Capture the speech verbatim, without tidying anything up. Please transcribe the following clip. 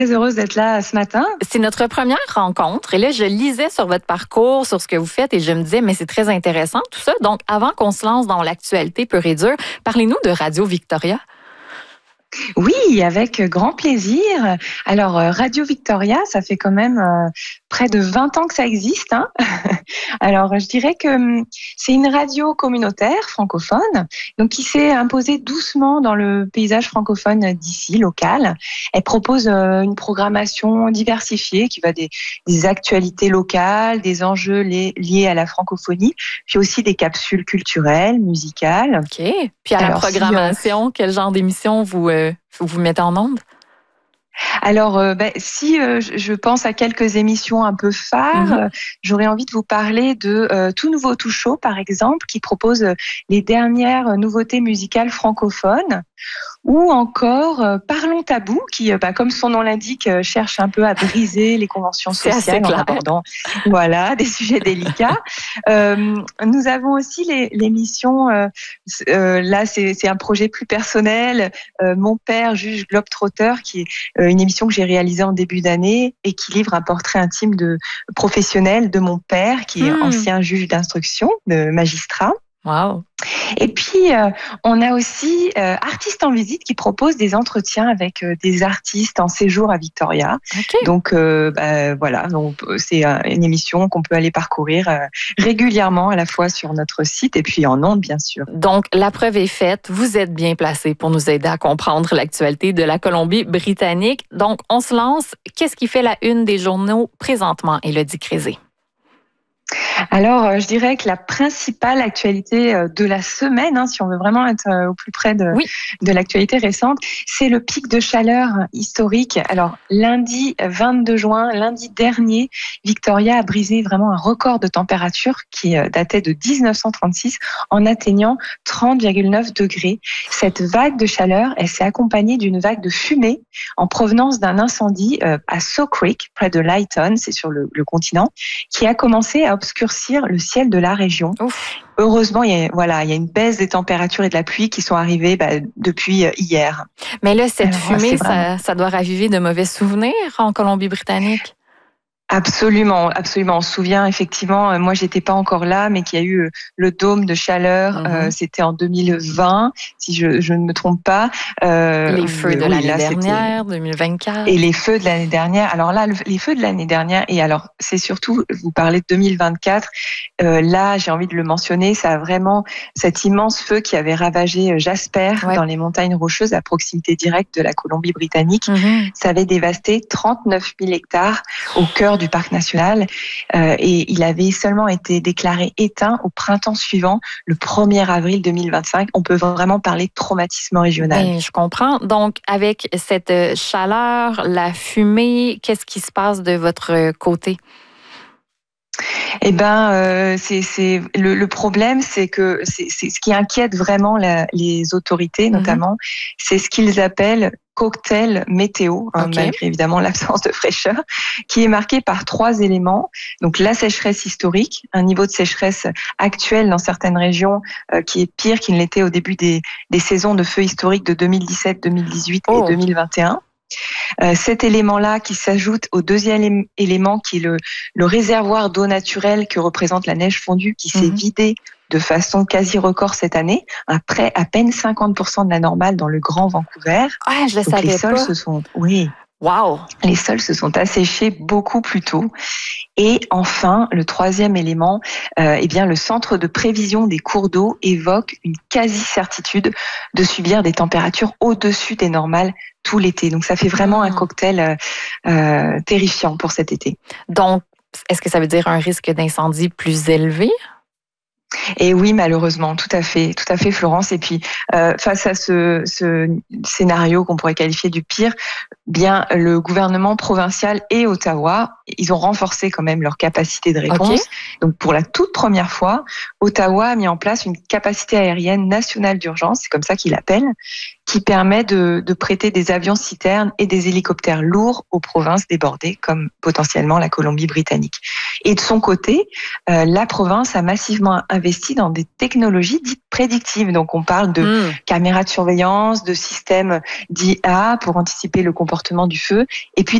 heureuse d'être là ce matin. C'est notre première rencontre et là, je lisais sur votre parcours, sur ce que vous faites et je me disais, mais c'est très intéressant tout ça. Donc, avant qu'on se lance dans l'actualité pure et dure, parlez-nous de Radio-Victoria. Oui, avec grand plaisir. Alors, Radio Victoria, ça fait quand même euh, près de vingt ans que ça existe. Hein. Alors, je dirais que c'est une radio communautaire francophone, donc qui s'est imposée doucement dans le paysage francophone d'ici, local. Elle propose euh, une programmation diversifiée qui va des, des actualités locales, des enjeux li- liés à la francophonie, puis aussi des capsules culturelles, musicales. OK. Puis à Alors, la programmation, si, euh, quel genre d'émission vous... Euh Vous vous mettez en onde? Alors, euh, ben, si euh, je pense à quelques émissions un peu phares, mm-hmm. euh, j'aurais envie de vous parler de euh, Tout Nouveau Tout Chaud, par exemple, qui propose euh, les dernières nouveautés musicales francophones. Ou encore euh, Parlons Tabou, qui, euh, bah, comme son nom l'indique, euh, cherche un peu à briser les conventions sociales en abordant voilà, des sujets délicats. Euh, nous avons aussi les, l'émission, euh, euh, là c'est, c'est un projet plus personnel, euh, Mon père, juge globe-trotteur, qui est euh, une émission que j'ai réalisée en début d'année et qui livre un portrait intime de professionnel de mon père, qui est mmh. ancien juge d'instruction, de magistrat. Wow. Et puis, euh, on a aussi euh, Artistes en visite qui propose des entretiens avec euh, des artistes en séjour à Victoria. Okay. Donc, euh, bah, voilà, donc, c'est euh, une émission qu'on peut aller parcourir euh, régulièrement, à la fois sur notre site et puis en ondes, bien sûr. Donc, la preuve est faite. Vous êtes bien placé pour nous aider à comprendre l'actualité de la Colombie-Britannique. Donc, on se lance. Qu'est-ce qui fait la une des journaux présentement, Élodie Crézé? Alors, je dirais que la principale actualité de la semaine, hein, si on veut vraiment être au plus près de, oui. de l'actualité récente, c'est le pic de chaleur historique. Alors, lundi vingt-deux juin, lundi dernier, Victoria a brisé vraiment un record de température qui datait de dix-neuf cent trente-six en atteignant trente virgule neuf degrés. Cette vague de chaleur, elle s'est accompagnée d'une vague de fumée en provenance d'un incendie à Saw Creek, près de Lytton, c'est sur le, le continent, qui a commencé à obscurcir le ciel de la région. Ouf. Heureusement, il y a, voilà, il y a une baisse des températures et de la pluie qui sont arrivées bah, depuis hier. Mais là, cette Alors, fumée, vraiment... ça, ça doit raviver de mauvais souvenirs en Colombie-Britannique? Absolument, absolument. On se souvient effectivement, moi j'étais pas encore là, mais qu'il y a eu le dôme de chaleur, mm-hmm. euh, c'était en deux mille vingt, si je, je ne me trompe pas. Euh, les feux de oui, l'année là, dernière, deux mille vingt-quatre. Et les feux de l'année dernière. Alors là, le, les feux de l'année dernière, et alors c'est surtout, vous parlez de deux mille vingt-quatre, euh, là j'ai envie de le mentionner, ça a vraiment cet immense feu qui avait ravagé Jasper ouais. dans les montagnes rocheuses à proximité directe de la Colombie-Britannique. Mm-hmm. Ça avait dévasté trente-neuf mille hectares au cœur du parc national euh, et il avait seulement été déclaré éteint au printemps suivant, le premier avril deux mille vingt-cinq. On peut vraiment parler de traumatisme régional. Ben, je comprends. Donc, avec cette chaleur, la fumée, qu'est-ce qui se passe de votre côté? Eh ben, euh, c'est, c'est le, le problème, c'est que c'est, c'est ce qui inquiète vraiment la, les autorités, notamment, mm-hmm. c'est ce qu'ils appellent cocktail météo, hein, okay. malgré évidemment l'absence de fraîcheur, qui est marqué par trois éléments. Donc la sécheresse historique, un niveau de sécheresse actuel dans certaines régions euh, qui est pire qu'il ne l'était au début des, des saisons de feu historiques de deux mille dix-sept, deux mille dix-huit oh. et deux mille vingt et un. Euh, cet élément-là qui s'ajoute au deuxième élément qui est le, le réservoir d'eau naturelle que représente la neige fondue qui s'est mmh. vidé de façon quasi record cette année, après à peine cinquante pour cent de la normale dans le Grand Vancouver. Ah, je le Donc savais les sols pas. se sont, oui. Wow. Les sols se sont asséchés beaucoup plus tôt. Et enfin, le troisième élément, euh, eh bien, le centre de prévision des cours d'eau évoque une quasi-certitude de subir des températures au-dessus des normales tout l'été. Donc, ça fait vraiment mmh. un cocktail euh, terrifiant pour cet été. Donc, est-ce que ça veut dire un risque d'incendie plus élevé? Et oui, malheureusement, tout à fait, tout à fait, Florence. Et puis, euh, face à ce, ce scénario qu'on pourrait qualifier du pire, bien, le gouvernement provincial et Ottawa, ils ont renforcé quand même leur capacité de réponse. Okay. Donc, pour la toute première fois, Ottawa a mis en place une capacité aérienne nationale d'urgence, c'est comme ça qu'ils l'appellent, qui permet de, de prêter des avions citernes et des hélicoptères lourds aux provinces débordées, comme potentiellement la Colombie-Britannique. Et de son côté, euh, la province a massivement investi dans des technologies dites prédictives. Donc, on parle de mmh. caméras de surveillance, de systèmes d'I A pour anticiper le comportement du feu, et puis